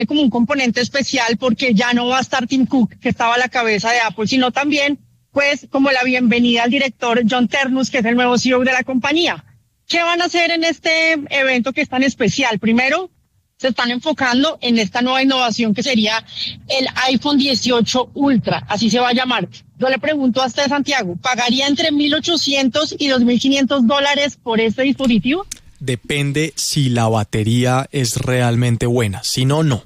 como un componente especial porque ya no va a estar Tim Cook, que estaba a la cabeza de Apple, sino también, pues, como la bienvenida al director John Ternus, que es el nuevo CEO de la compañía. ¿Qué van a hacer en este evento que es tan especial? Primero, se están enfocando en esta nueva innovación que sería el iPhone 18 Ultra, así se va a llamar. Yo le pregunto a usted, Santiago, ¿pagaría entre $1,800 y $2,500 por este dispositivo? Depende si la batería es realmente buena, si no, no.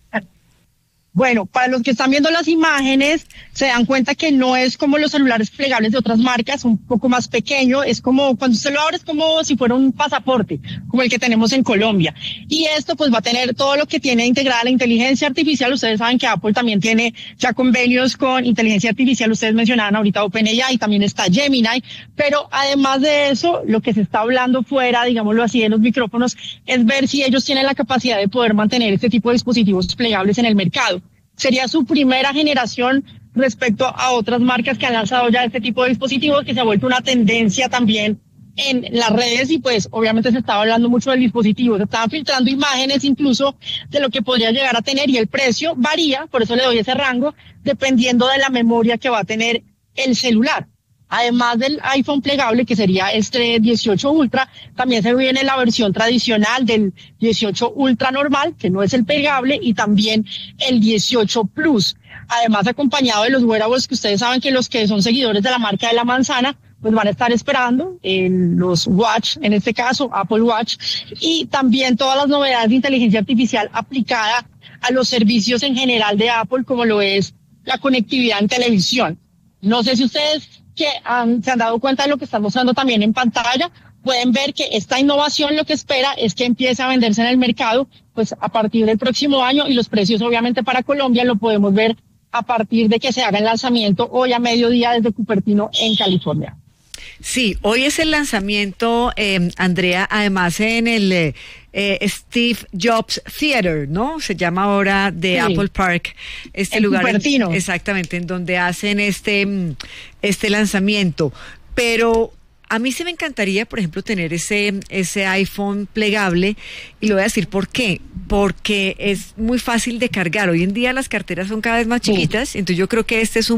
Bueno, para los que están viendo las imágenes, se dan cuenta que no es como los celulares plegables de otras marcas, un poco más pequeño, es como, cuando usted lo abre es como si fuera un pasaporte, como el que tenemos en Colombia. Y esto pues va a tener todo lo que tiene integrada la inteligencia artificial. Ustedes saben que Apple también tiene ya convenios con inteligencia artificial, ustedes mencionaban ahorita OpenAI, también está Gemini, pero además de eso, lo que se está hablando fuera, digámoslo así, de los micrófonos, es ver si ellos tienen la capacidad de poder mantener este tipo de dispositivos plegables en el mercado. Sería su primera generación respecto a otras marcas que han lanzado ya este tipo de dispositivos, que se ha vuelto una tendencia también en las redes y pues obviamente se estaba hablando mucho del dispositivo, se estaban filtrando imágenes incluso de lo que podría llegar a tener y el precio varía, por eso le doy ese rango, dependiendo de la memoria que va a tener el celular. Además del iPhone plegable, que sería este 18 Ultra, también se viene la versión tradicional del 18 Ultra normal, que no es el plegable, y también el 18 Plus. Además, acompañado de los wearables, que ustedes saben que los que son seguidores de la marca de la manzana, pues van a estar esperando los Watch, en este caso Apple Watch, y también todas las novedades de inteligencia artificial aplicada a los servicios en general de Apple, como lo es la conectividad en televisión. No sé si ustedes que se han dado cuenta de lo que están mostrando también en pantalla, pueden ver que esta innovación lo que espera es que empiece a venderse en el mercado pues a partir del próximo año, y los precios obviamente para Colombia lo podemos ver a partir de que se haga el lanzamiento hoy a mediodía desde Cupertino en California. Sí, hoy es el lanzamiento, Andrea, además en el Steve Jobs Theater, ¿no? Se llama ahora de sí. Apple Park, este lugar. Cupertino. Exactamente, en donde hacen este lanzamiento. Pero a mí sí me encantaría, por ejemplo, tener ese iPhone plegable, y le voy a decir por qué. Porque es muy fácil de cargar. Hoy en día las carteras son cada vez más chiquitas, entonces yo creo que este es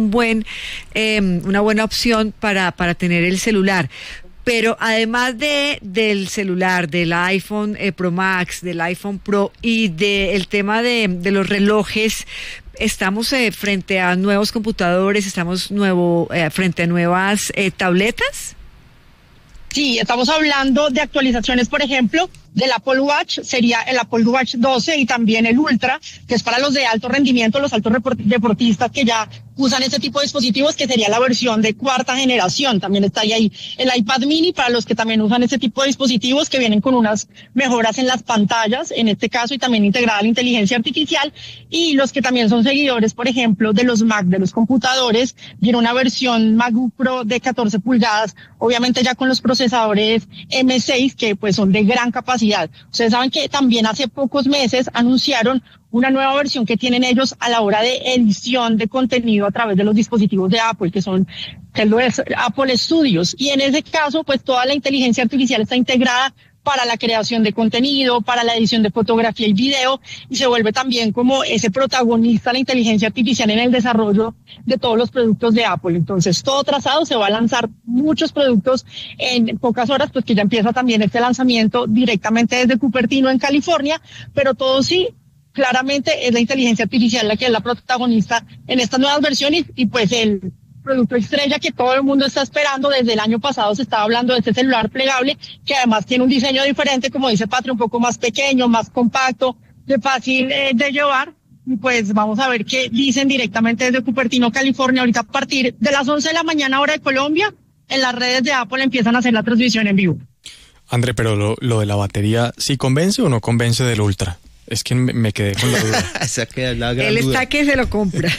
una buena opción para tener el celular. Pero además del celular, del iPhone Pro Max, del iPhone Pro y del tema de los relojes, estamos frente a nuevos computadores, estamos frente a nuevas tabletas. Sí, estamos hablando de actualizaciones, por ejemplo, del Apple Watch, sería el Apple Watch 12 y también el Ultra, que es para los de alto rendimiento, los altos deportistas que ya usan este tipo de dispositivos, que sería la versión de cuarta generación. También estaría ahí el iPad mini para los que también usan este tipo de dispositivos, que vienen con unas mejoras en las pantallas, en este caso, y también integrada la inteligencia artificial. Y los que también son seguidores, por ejemplo, de los Mac, de los computadores, viene una versión MacBook Pro de 14 pulgadas, obviamente ya con los procesadores M6, que pues son de gran capacidad. Ustedes saben que también hace pocos meses anunciaron una nueva versión que tienen ellos a la hora de edición de contenido a través de los dispositivos de Apple, que es Apple Studios. Y en ese caso, pues toda la inteligencia artificial está integrada para la creación de contenido, para la edición de fotografía y video, y se vuelve también como ese protagonista la inteligencia artificial en el desarrollo de todos los productos de Apple. Entonces, todo trazado, se va a lanzar muchos productos en pocas horas, pues que ya empieza también este lanzamiento directamente desde Cupertino en California, pero todo sí, claramente es la inteligencia artificial la que es la protagonista en estas nuevas versiones, y pues el producto estrella que todo el mundo está esperando. Desde el año pasado se estaba hablando de este celular plegable, que además tiene un diseño diferente, como dice Patria, un poco más pequeño, más compacto, de fácil de llevar. Y pues vamos a ver qué dicen directamente desde Cupertino, California. Ahorita a partir de las 11 de la mañana hora de Colombia, en las redes de Apple empiezan a hacer la transmisión en vivo. André, pero lo de la batería, ¿sí convence o no convence del Ultra? Es que me quedé con la duda. Esa queda la gran Él duda. está que se lo compra.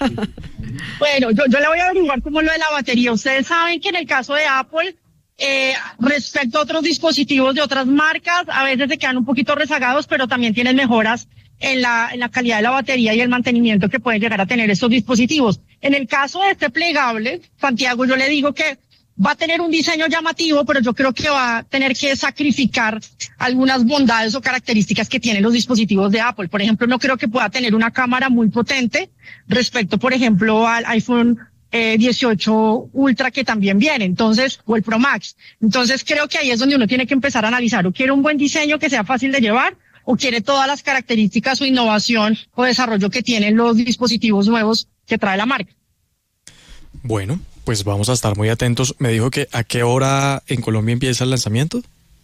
Bueno, yo le voy a averiguar cómo lo de la batería. Ustedes saben que en el caso de Apple, respecto a otros dispositivos de otras marcas, a veces se quedan un poquito rezagados, pero también tienen mejoras en la calidad de la batería y el mantenimiento que pueden llegar a tener estos dispositivos. En el caso de este plegable, Santiago, yo le digo que va a tener un diseño llamativo, pero yo creo que va a tener que sacrificar algunas bondades o características que tienen los dispositivos de Apple. Por ejemplo, no creo que pueda tener una cámara muy potente respecto, por ejemplo, al iPhone 18 Ultra que también viene, entonces, o el Pro Max. Entonces creo que ahí es donde uno tiene que empezar a analizar, o quiere un buen diseño que sea fácil de llevar, o quiere todas las características o innovación o desarrollo que tienen los dispositivos nuevos que trae la marca. Bueno, pues vamos a estar muy atentos. Me dijo que ¿a qué hora en Colombia empieza el lanzamiento?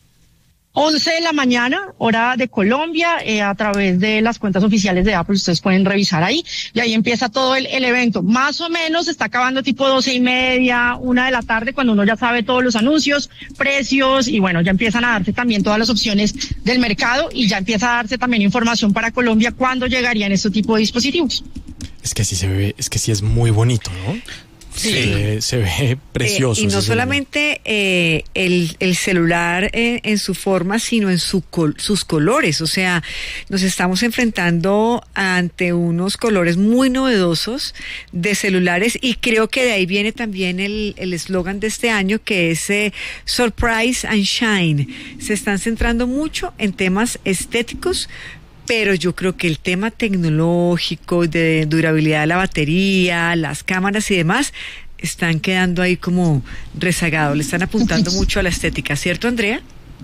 11 de la mañana, hora de Colombia, a través de las cuentas oficiales de Apple, ustedes pueden revisar ahí, y ahí empieza todo el evento. Más o menos está acabando tipo 12:30, 1 de la tarde, cuando uno ya sabe todos los anuncios, precios, y bueno, ya empiezan a darse también todas las opciones del mercado, y ya empieza a darse también información para Colombia cuándo llegarían este tipo de dispositivos. Es que sí se ve, es que sí es muy bonito, ¿no? Sí. Se ve precioso. Y no solamente el celular en su forma, sino en sus colores. O sea, nos estamos enfrentando ante unos colores muy novedosos de celulares, y creo que de ahí viene también el eslogan de este año, que es Surprise and Shine. Se están centrando mucho en temas estéticos, pero yo creo que el tema tecnológico, de durabilidad de la batería, las cámaras y demás, están quedando ahí como rezagados. Le están apuntando mucho a la estética, ¿cierto, Andrea?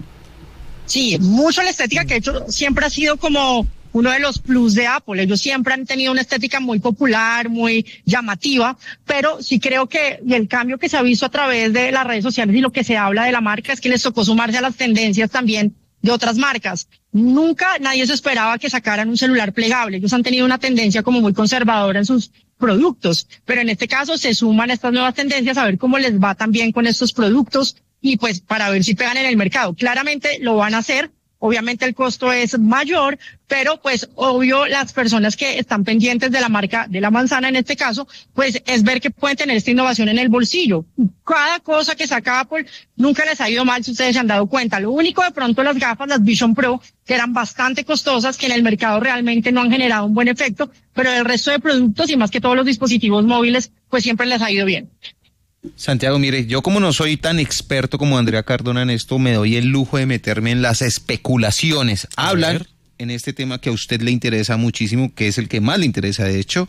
Sí, mucho a la estética, que de hecho siempre ha sido como uno de los plus de Apple. Ellos siempre han tenido una estética muy popular, muy llamativa, pero sí creo que, y el cambio que se ha visto a través de las redes sociales y lo que se habla de la marca, es que les tocó sumarse a las tendencias también de otras marcas. Nunca nadie se esperaba que sacaran un celular plegable. Ellos han tenido una tendencia como muy conservadora en sus productos, pero en este caso se suman a estas nuevas tendencias a ver cómo les va también con estos productos, y pues para ver si pegan en el mercado. Claramente lo van a hacer. Obviamente el costo es mayor, pero pues obvio las personas que están pendientes de la marca de la manzana en este caso, pues es ver que pueden tener esta innovación en el bolsillo. Cada cosa que saca Apple nunca les ha ido mal, si ustedes se han dado cuenta. Lo único, de pronto, las gafas, las Vision Pro, que eran bastante costosas, que en el mercado realmente no han generado un buen efecto, pero el resto de productos y más que todos los dispositivos móviles, pues siempre les ha ido bien. Santiago, mire, yo como no soy tan experto como Andrea Cardona en esto, me doy el lujo de meterme en las especulaciones. Hablan en este tema que a usted le interesa muchísimo, que es el que más le interesa, de hecho,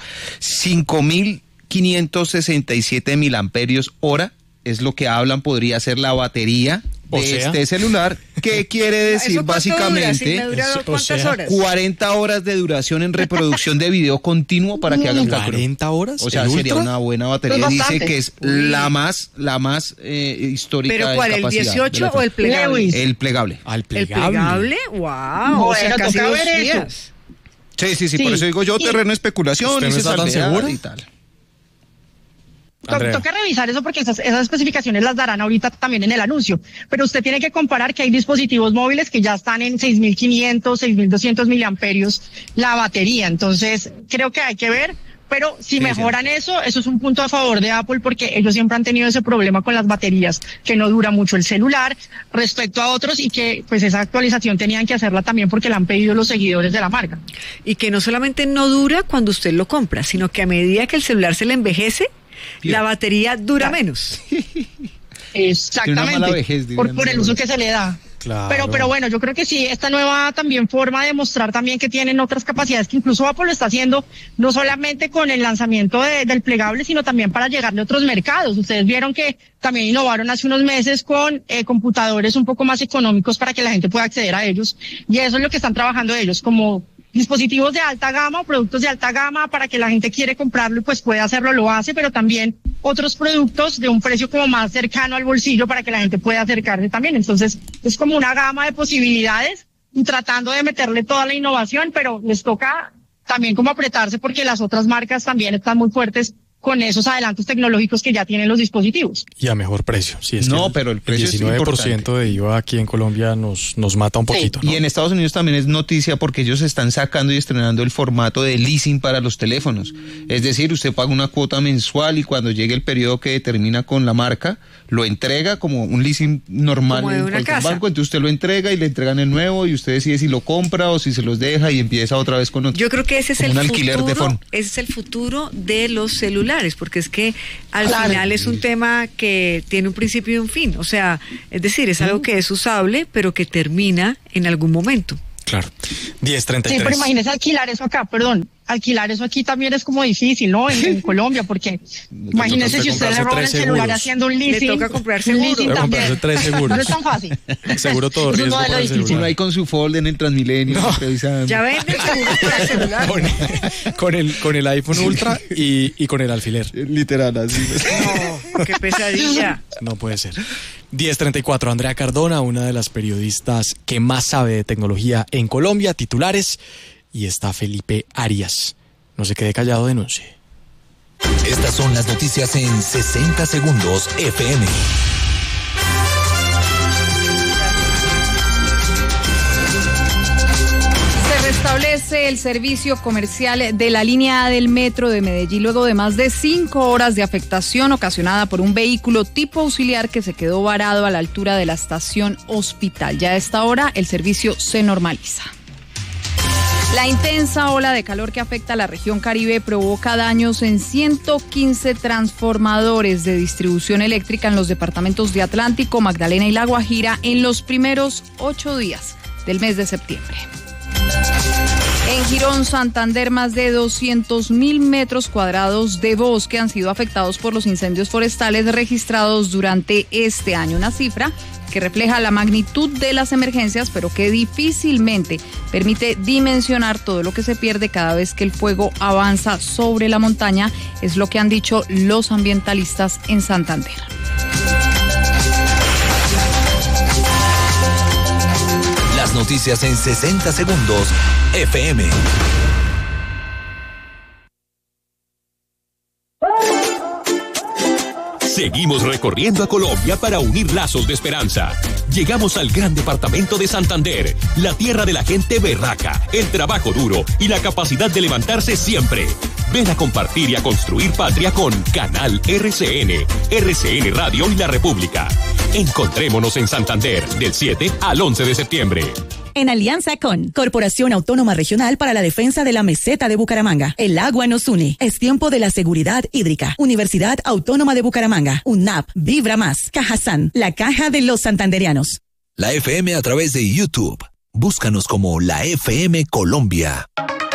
5.567 miliamperios hora es lo que hablan, podría ser la batería de este celular. ¿Qué quiere decir? Básicamente, ¿cuántas horas? 40 horas de duración en reproducción de video continuo, para que hagan cálculo. 40 horas. O sea, sería una buena batería. Dice que es la más histórica. ¿Pero cuál, el 18 o el plegable? El plegable. ¿Al plegable? ¿El plegable? ¡Wow! O sea, casi 2 días. Sí, por eso digo yo, terreno de especulación. ¿Usted no está tan segura? Y tal. Toca revisar eso, porque esas especificaciones las darán ahorita también en el anuncio, pero usted tiene que comparar que hay dispositivos móviles que ya están en 6.500, 6.200 miliamperios la batería. Entonces creo que hay que ver, pero si mejoran eso es un punto a favor de Apple, porque ellos siempre han tenido ese problema con las baterías, que no dura mucho el celular respecto a otros, y que pues esa actualización tenían que hacerla también porque la han pedido los seguidores de la marca. Y que no solamente no dura cuando usted lo compra, sino que a medida que el celular se le envejece, la batería dura menos. Exactamente, vejez, por el uso que se le da. Claro. Pero bueno, yo creo que sí, esta nueva también forma de mostrar también que tienen otras capacidades, que incluso Apple lo está haciendo, no solamente con el lanzamiento del plegable, sino también para llegarle a otros mercados. Ustedes vieron que también innovaron hace unos meses con computadores un poco más económicos para que la gente pueda acceder a ellos, y eso es lo que están trabajando ellos, como dispositivos de alta gama o productos de alta gama, para que la gente quiere comprarlo y pues puede hacerlo, lo hace, pero también otros productos de un precio como más cercano al bolsillo para que la gente pueda acercarse también. Entonces es como una gama de posibilidades, y tratando de meterle toda la innovación, pero les toca también como apretarse, porque las otras marcas también están muy fuertes con esos adelantos tecnológicos que ya tienen los dispositivos. Y a mejor precio. Sí, es no, pero el precio 19% de IVA aquí en Colombia nos mata un poquito, ¿no? Y en Estados Unidos también es noticia, porque ellos están sacando y estrenando el formato de leasing para los teléfonos. Es decir, usted paga una cuota mensual y cuando llegue el periodo que determina con la marca, lo entrega como un leasing normal como en cualquier banco. Entonces usted lo entrega y le entregan el nuevo, y usted decide si lo compra o si se los deja y empieza otra vez con otro. Yo creo que ese es como un alquiler de fondo. Ese es el futuro de los celulares. celulares, porque es que al final es un tema que tiene un principio y un fin, o sea, es decir, es algo que es usable, pero que termina en algún momento. Claro. 10:33. Sí, pero imagínese alquilar eso acá, alquilar eso aquí también es como difícil, ¿no? En Colombia, porque imagínese si usted le roba el celular haciendo un leasing. Le toca comprar seguro. Debe comprarse 3 seguros. No es tan fácil. Seguro todo riesgo para el celular. Uno ahí con su folder en el Transmilenio. Revisando. Ya venden seguro para el celular. Con el iPhone Ultra y con el alfiler. Literal, así. No, qué pesadilla. No puede ser. 10:34. Andrea Cardona, una de las periodistas que más sabe de tecnología en Colombia, titulares, y está Felipe Arias. No se quede callado, denuncie. Estas son las noticias en 60 segundos FM. Restablece el servicio comercial de la línea A del metro de Medellín luego de más de 5 horas de afectación ocasionada por un vehículo tipo auxiliar que se quedó varado a la altura de la estación Hospital. Ya a esta hora el servicio se normaliza. La intensa ola de calor que afecta a la región Caribe provoca daños en 115 transformadores de distribución eléctrica en los departamentos de Atlántico, Magdalena y La Guajira en los primeros 8 días del mes de septiembre. En Girón, Santander, más de 200.000 metros cuadrados de bosque han sido afectados por los incendios forestales registrados durante este año. Una cifra que refleja la magnitud de las emergencias, pero que difícilmente permite dimensionar todo lo que se pierde cada vez que el fuego avanza sobre la montaña, es lo que han dicho los ambientalistas en Santander. Las noticias en 60 segundos FM. Seguimos recorriendo a Colombia para unir lazos de esperanza. Llegamos al gran departamento de Santander, la tierra de la gente berraca, el trabajo duro y la capacidad de levantarse siempre. Ven a compartir y a construir patria con Canal RCN, RCN Radio y La República. Encontrémonos en Santander del 7 al 11 de septiembre. En alianza con Corporación Autónoma Regional para la Defensa de la Meseta de Bucaramanga. El agua nos une. Es tiempo de la seguridad hídrica. Universidad Autónoma de Bucaramanga. UNAP. Vibra Más. Cajazán. La caja de los santanderianos. La FM a través de YouTube. Búscanos como La FM Colombia.